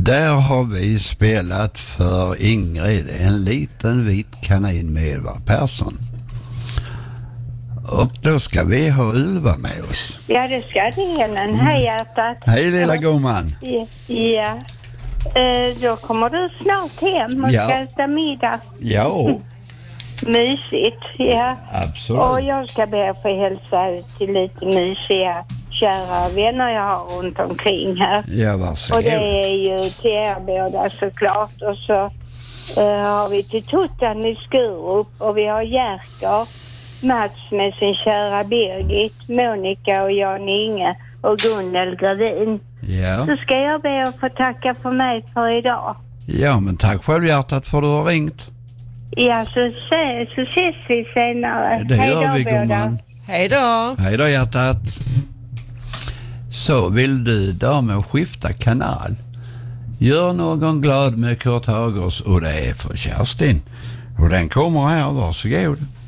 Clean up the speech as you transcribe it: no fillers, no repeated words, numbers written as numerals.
Där har vi spelat för Ingrid, en liten vit kanin med Ylva Persson. Och då ska vi ha Ylva med oss. Ja, det ska det. Hej hjärtat. Hej lilla gumman. Ja. Då kommer du snart hem och ska äta middag. Ja. Mysigt, ja. Absolut. Och jag ska be att få hälsa till lite mysiga kära vänner jag har runt omkring här. Ja, varsågod. Och det är ju till er båda såklart. Och så har vi till Tuttan i Skurup och vi har Jerker, Mats med sin kära Birgit, Monica och Jan Inge och Gunnel Gravin. Ja. Så ska jag be att få tacka för mig för idag. Ja, men tack själv hjärtat för att du har ringt. Ja, så ses vi senare. Det gör vi, gumman. Hej då. Hej då hjärtat. Så vill du därmed skifta kanal? Gör någon glad med Kurt Hagers och det är för Kerstin. Och den kommer här, varsågod.